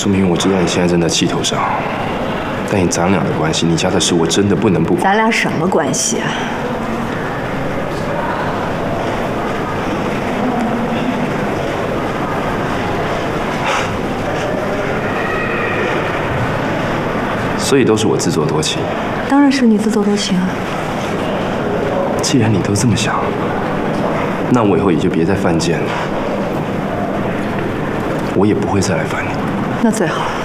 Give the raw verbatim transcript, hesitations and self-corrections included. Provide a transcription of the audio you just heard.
苏明，我知道你现在正在气头上，但以咱俩的关系，你家的事我真的不能不管。 咱俩什么关系啊？ 所以都是我自作多情。 当然是你自作多情啊！ 既然你都这么想，那我以后也就别再犯贱了，我也不会再来烦你。 那最好。